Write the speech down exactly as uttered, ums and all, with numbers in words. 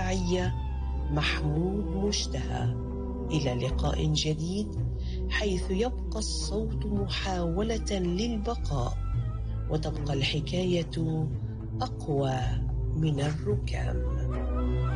الإذاعية محمود مشتهى. إلى لقاء جديد، حيث يبقى الصوت محاولة للبقاء، وتبقى الحكاية أقوى من الركام.